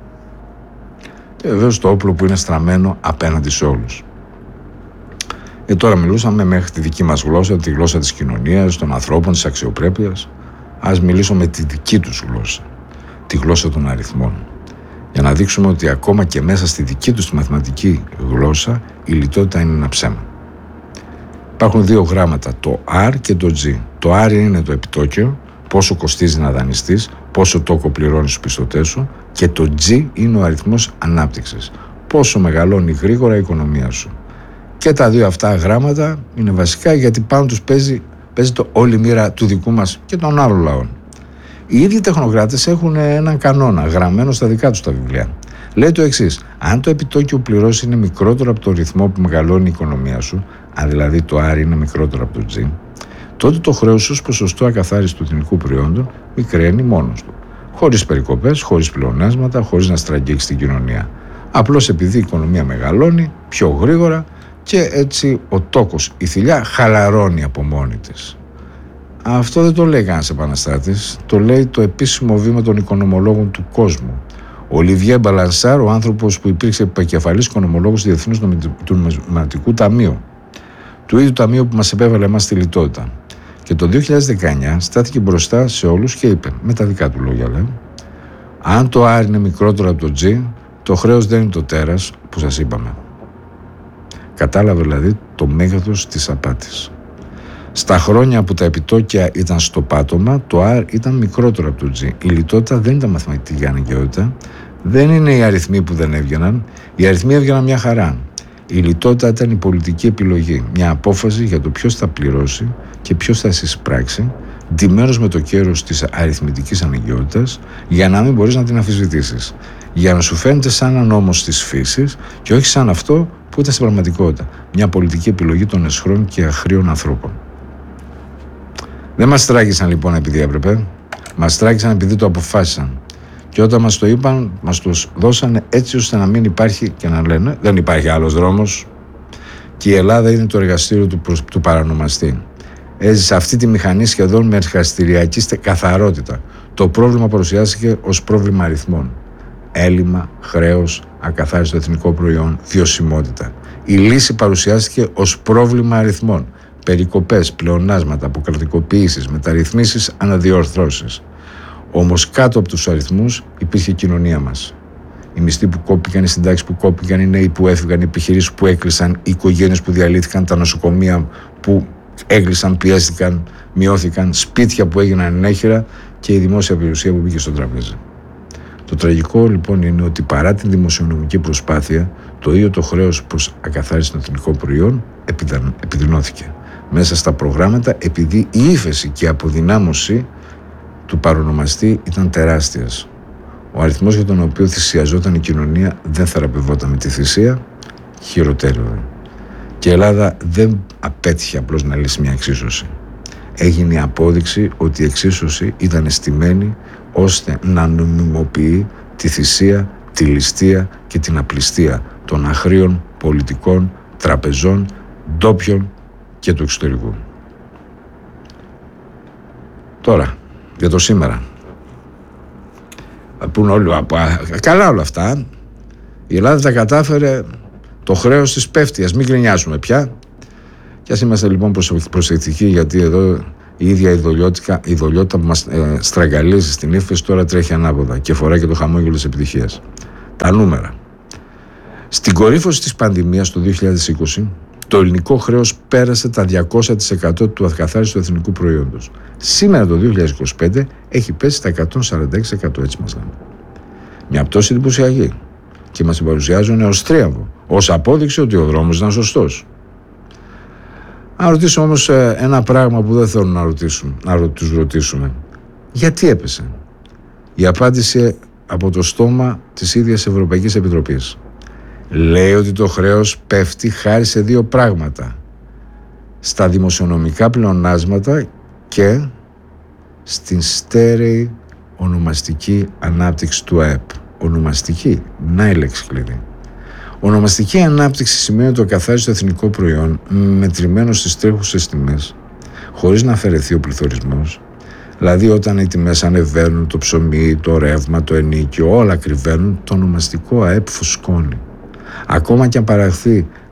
Και βεβαίως το όπλο που είναι στραμμένο απέναντι σε όλους. Και τώρα μιλούσαμε μέχρι τη δική μας γλώσσα, τη γλώσσα της κοινωνίας, των ανθρώπων, της αξιοπρέπειας. Ας μιλήσουμε με τη δική τους γλώσσα, τη γλώσσα των αριθμών. Για να δείξουμε ότι ακόμα και μέσα στη δική τους τη μαθηματική γλώσσα η λιτότητα είναι ένα ψέμα. Υπάρχουν δύο γράμματα, το R και το G. Το R είναι το επιτόκιο, πόσο κοστίζει να δανειστείς, πόσο τόκο πληρώνεις στους πιστωτές σου, και το G είναι ο αριθμός ανάπτυξης, πόσο μεγαλώνει γρήγορα η οικονομία σου. Και τα δύο αυτά γράμματα είναι βασικά γιατί πάνω τους παίζει, παίζει το όλη μοίρα του δικού μας και των άλλων λαών. Οι ίδιοι τεχνοκράτες έχουν έναν κανόνα γραμμένο στα δικά τους τα βιβλία. Λέει το εξής: αν το επιτόκιο που πληρώσει είναι μικρότερο από το ρυθμό που μεγαλώνει η οικονομία σου, αν δηλαδή το R είναι μικρότερο από το G, τότε το χρέος ως ποσοστό ακαθάριστου του εθνικού προϊόντος μικραίνει μόνος του. Χωρίς περικοπές, χωρίς πλεονάσματα, χωρίς να στραγγίξει την κοινωνία. Απλώς επειδή η οικονομία μεγαλώνει πιο γρήγορα και έτσι ο τόκος, η θηλιά χαλαρώνει από μόνη της. Αυτό δεν το λέει κανένας επαναστάτης, το λέει το επίσημο βήμα των οικονομολόγων του κόσμου. Ο Ολιβιέ Μπαλανσάρ, ο άνθρωπος που υπήρξε επικεφαλής οικονομολόγος του Διεθνούς Νομισματικού Ταμείου, του ίδιου ταμείου που μας επέβαλε εμάς τη λιτότητα. Και το δύο χιλιάδες δεκαεννιά στάθηκε μπροστά σε όλους και είπε, με τα δικά του λόγια λέει, αν το R είναι μικρότερο από το G, το χρέος δεν είναι το τέρας που σας είπαμε. Κατάλαβε δηλαδή το μέγεθος της απάτης. Στα χρόνια που τα επιτόκια ήταν στο πάτωμα, το R ήταν μικρότερο από το G. Η λιτότητα δεν ήταν μαθηματική αναγκαιότητα, δεν είναι οι αριθμοί που δεν έβγαιναν, οι αριθμοί έβγαιναν μια χαρά. Η λιτότητα ήταν η πολιτική επιλογή, μια απόφαση για το ποιος θα πληρώσει και ποιος θα συσπράξει, ντυμένος με το κέρος της αριθμητικής αναγκαιότητας, για να μην μπορείς να την αμφισβητήσεις. Για να σου φαίνεται σαν ένα νόμος της φύσης και όχι σαν αυτό που ήταν στην πραγματικότητα. Μια πολιτική επιλογή των αισχρών και αχρίων ανθρώπων. Δεν μας τράγησαν λοιπόν επειδή έπρεπε, μας τράγησαν επειδή το αποφάσισαν. Και όταν μας το είπαν, μας το δώσανε έτσι ώστε να μην υπάρχει και να λένε δεν υπάρχει άλλος δρόμος. Και η Ελλάδα είναι το εργαστήριο του, προς, του παρανομαστή. Έζησε αυτή τη μηχανή σχεδόν με εργαστηριακή καθαρότητα. Το πρόβλημα παρουσιάστηκε ως πρόβλημα αριθμών. Έλλειμμα, χρέος, ακαθάριστο εθνικό προϊόν, βιωσιμότητα. Η λύση παρουσιάστηκε ως πρόβλημα αριθμών. Περικοπές, πλεονάσματα, αποκρατικοποιήσεις, μεταρρυθμίσεις, αναδιορθώσεις. Όμως κάτω από τους αριθμούς υπήρχε η κοινωνία μας. Οι μισθοί που κόπηκαν, οι συντάξεις που κόπηκαν, οι νέοι που έφυγαν, οι επιχειρήσεις που έκλεισαν, οι οικογένειες που διαλύθηκαν, τα νοσοκομεία που έκλεισαν, πιέστηκαν, μειώθηκαν, σπίτια που έγιναν ενέχειρα και η δημόσια περιουσία που μπήκε στο τραπέζι. Το τραγικό λοιπόν είναι ότι παρά την δημοσιονομική προσπάθεια, το ίδιο το χρέος προς ακαθάριστο εθνικό προϊόν επιδεινώθηκε μέσα στα προγράμματα, επειδή η ύφεση και η αποδυνάμωση του παρονομαστή ήταν τεράστιας. Ο αριθμός για τον οποίο θυσιαζόταν η κοινωνία δεν θεραπευόταν με τη θυσία, χειροτέρευε. Και η Ελλάδα δεν απέτυχε απλώς να λύσει μια εξίσωση. Έγινε η απόδειξη ότι η εξίσωση ήταν εστημένη ώστε να νομιμοποιεί τη θυσία, τη ληστεία και την απληστία των αχρίων πολιτικών, τραπεζών, ντόπιων και του εξωτερικού. Τώρα, για το σήμερα. Πούν όλοι, καλά όλα αυτά. Η Ελλάδα τα κατάφερε, το χρέος της πέφτει, ας μην γκρινιάσουμε πια. Και ας είμαστε λοιπόν προσεκτικοί, γιατί εδώ η ίδια η δολιότητα που μας ε, στραγγαλίζει στην ύφεση τώρα τρέχει ανάποδα και φοράει και το χαμόγελο της επιτυχίας. Τα νούμερα. Στην κορύφωση της πανδημίας το δύο χιλιάδες είκοσι, το ελληνικό χρέος πέρασε τα διακόσια τοις εκατό του ακαθάριστου εθνικού προϊόντος. Σήμερα το δύο χιλιάδες είκοσι πέντε έχει πέσει στα εκατόν σαράντα έξι τοις εκατό, έτσι μας λένε. Μια πτώση εντυπωσιακή και μας την παρουσιάζουν ως τρίαμβο, ως απόδειξη ότι ο δρόμος ήταν σωστός. Να ρωτήσουμε όμως ένα πράγμα που δεν θέλουν να, ρωτήσουν, να τους ρωτήσουμε. Γιατί έπεσε? Η απάντηση από το στόμα της ίδιας Ευρωπαϊκής Επιτροπής. Λέει ότι το χρέος πέφτει χάρη σε δύο πράγματα. Στα δημοσιονομικά πλεονάσματα και στην στέρεη ονομαστική ανάπτυξη του ΑΕΠ. Ονομαστική, να η λέξη κλειδί. Ονομαστική ανάπτυξη σημαίνει ότι το ακαθάριστο εθνικό προϊόν, μετρημένο στις τρέχουσες τιμές, χωρίς να αφαιρεθεί ο πληθωρισμός, δηλαδή όταν οι τιμές ανεβαίνουν, το ψωμί, το ρεύμα, το ενίκιο, όλα κρυβαίνουν, το ονομαστικό ΑΕΠ φουσκώνει. Ακόμα και αν παραχθεί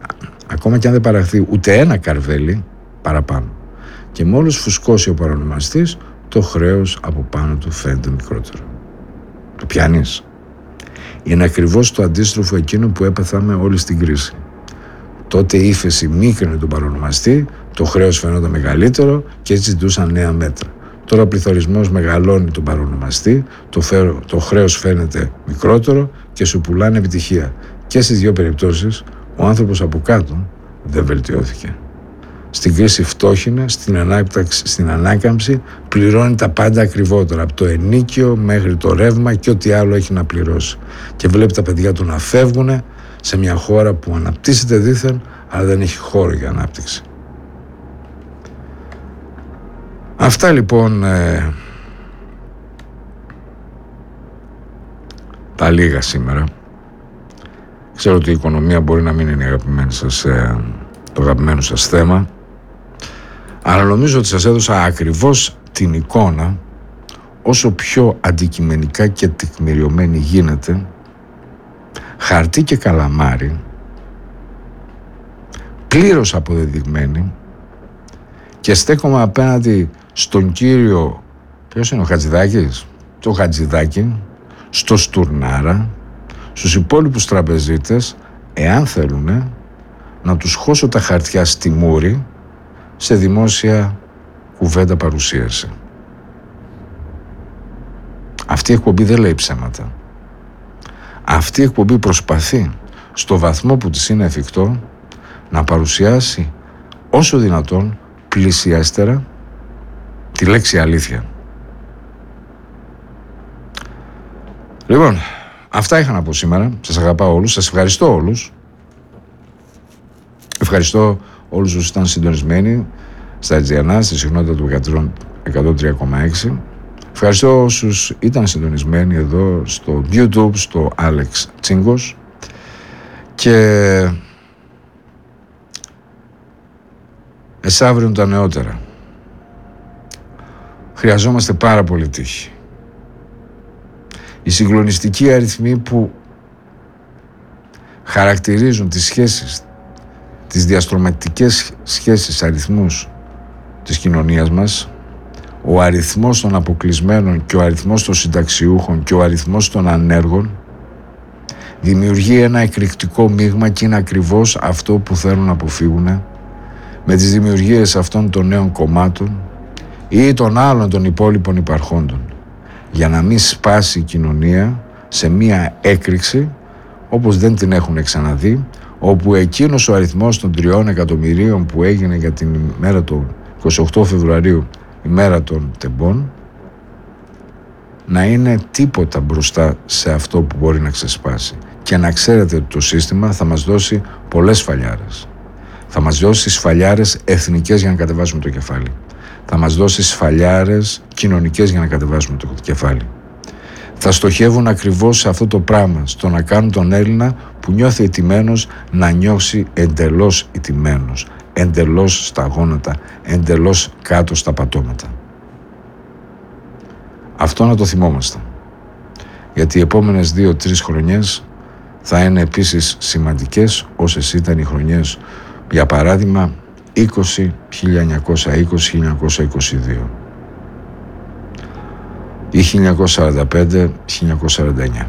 ακόμα και αν δεν παραχθεί ούτε ένα καρβέλι παραπάνω. Και μόλις φουσκώσει ο παρονομαστής, το χρέος από πάνω του φαίνεται μικρότερο. Το πιάνεις? Είναι ακριβώς το αντίστροφο εκείνο που έπαθαμε όλοι στην κρίση. Τότε η ύφεση μίκρινε τον παρονομαστή, το χρέος φαίνονταν μεγαλύτερο και έτσι ζητούσαν νέα μέτρα. Τώρα ο πληθωρισμός μεγαλώνει τον παρονομαστή, το, φέρο, το χρέος φαίνεται μικρότερο και σου πουλάνε επιτυχία. Και στις δύο περιπτώσεις ο άνθρωπος από κάτω δεν βελτιώθηκε. Στην κρίση φτώχυνε, στην, στην ανάκαμψη πληρώνει τα πάντα ακριβότερα, από το ενίκιο μέχρι το ρεύμα και ό,τι άλλο έχει να πληρώσει. Και βλέπει τα παιδιά του να φεύγουν σε μια χώρα που αναπτύσσεται δήθεν, αλλά δεν έχει χώρο για ανάπτυξη. Αυτά λοιπόν ε, τα λίγα σήμερα. Ξέρω ότι η οικονομία μπορεί να μην είναι αγαπημένη σας, ε, το αγαπημένο σας θέμα, αλλά νομίζω ότι σας έδωσα ακριβώς την εικόνα, όσο πιο αντικειμενικά και τεκμηριωμένη γίνεται, χαρτί και καλαμάρι, πλήρως αποδεδειγμένη, και στέκομαι απέναντι στον κύριο, ποιος είναι ο Χατζηδάκης, το Χατζηδάκη, στο Στουρνάρα, στους υπόλοιπους τραπεζίτες, εάν θέλουν να τους χώσω τα χαρτιά στη μούρη σε δημόσια κουβέντα παρουσίαση. Αυτή η εκπομπή δεν λέει ψέματα. Αυτή η εκπομπή προσπαθεί στο βαθμό που της είναι εφικτό να παρουσιάσει όσο δυνατόν πλησιέστερα τη λέξη αλήθεια. Λοιπόν, αυτά είχα να πω σήμερα. Σας αγαπάω όλους, σας ευχαριστώ όλους. Ευχαριστώ όλους όσους ήταν συντονισμένοι στα Αιτζιανά, στη συχνότητα του εκατόν τρία κόμμα έξι. Ευχαριστώ όσους ήταν συντονισμένοι εδώ στο YouTube, στο Alex Τσίγκος. Και εσάβριον τα νεότερα. Χρειαζόμαστε πάρα πολύ τύχη. Οι συγκλονιστικοί αριθμοί που χαρακτηρίζουν τις σχέσεις, τις διαστρωματικές σχέσεις, αριθμούς της κοινωνίας μας, ο αριθμός των αποκλεισμένων και ο αριθμός των συνταξιούχων και ο αριθμός των ανέργων, δημιουργεί ένα εκρηκτικό μείγμα, και είναι ακριβώς αυτό που θέλουν να αποφύγουν με τις δημιουργίες αυτών των νέων κομμάτων ή των άλλων των υπόλοιπων υπαρχόντων, για να μην σπάσει η κοινωνία σε μία έκρηξη όπως δεν την έχουν ξαναδεί, όπου εκείνος ο αριθμός των τριών εκατομμυρίων που έγινε για την ημέρα του εικοστή ογδόη Φεβρουαρίου, ημέρα των τεμπών, να είναι τίποτα μπροστά σε αυτό που μπορεί να ξεσπάσει. Και να ξέρετε ότι το σύστημα θα μας δώσει πολλές σφαλιάρες. Θα μας δώσει σφαλιάρες εθνικές για να κατεβάσουμε το κεφάλι. Θα μας δώσει σφαλιάρες κοινωνικές για να κατεβάσουμε το κεφάλι. Θα στοχεύουν ακριβώς σε αυτό το πράγμα, στο να κάνουν τον Έλληνα που νιώθει ηττημένος να νιώσει εντελώς ηττημένος, εντελώς στα γόνατα, εντελώς κάτω στα πατώματα. Αυτό να το θυμόμαστε. Γιατί οι επόμενες δύο-τρεις χρονιές θα είναι επίσης σημαντικές, όσες ήταν οι χρονιές, για παράδειγμα, είκοσι, χίλια εννιακόσια είκοσι, χίλια εννιακόσια είκοσι δύο ή χίλια εννιακόσια σαράντα πέντε, χίλια εννιακόσια σαράντα εννιά.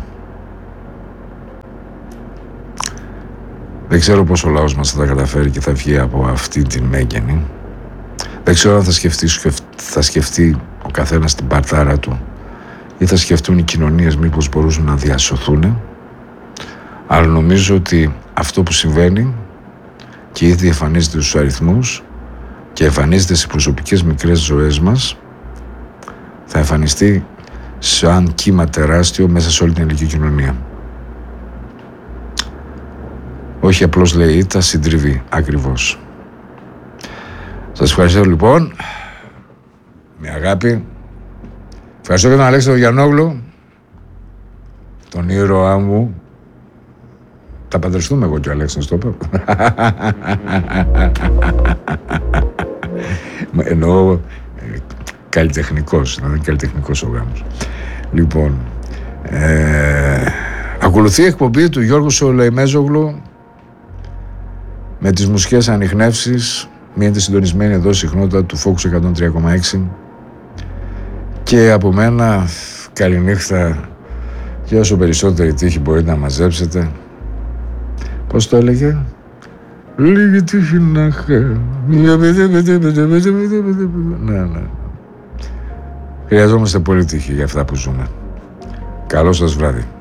Δεν ξέρω πώς ο λαός μας θα τα καταφέρει και θα βγει από αυτή την μέγενη. Δεν ξέρω αν θα σκεφτεί, θα σκεφτεί ο καθένας την παρτάρα του ή θα σκεφτούν οι κοινωνίες μήπως μπορούν να διασωθούν. Αλλά νομίζω ότι αυτό που συμβαίνει και ήδη εμφανίζεται στους αριθμούς και εμφανίζεται στις προσωπικές μικρές ζωές μας, θα εμφανιστεί σαν κύμα τεράστιο μέσα σε όλη την ελληνική κοινωνία. Όχι απλώς λέει ήττα, συντριβή ακριβώς. Σας ευχαριστώ λοιπόν, με αγάπη. Ευχαριστώ και τον Αλέξανδρο Γιαννόγλου, τον ήρωά μου. Θα παντρευτούμε εγώ και ο Αλέξανδρος, το είπα. Εννοώ ε, καλλιτεχνικός, να είναι καλλιτεχνικός ο γάμος. Λοιπόν, ε, ακολουθεί η εκπομπή του Γιώργου Σολεϊμέζογλου με τις μουσικές ανιχνεύσεις. Μείνετε συντονισμένοι εδώ, συχνότητα του Focus εκατόν τρία κόμμα έξι. Και από μένα, καληνύχτα και όσο περισσότερη τύχη μπορείτε να μαζέψετε. Πώς το έλεγε? Λίγη τύχη να είχα. Ναι, ναι. Χρειαζόμαστε πολύ τύχη για αυτά που ζούμε. Καλό σας βράδυ.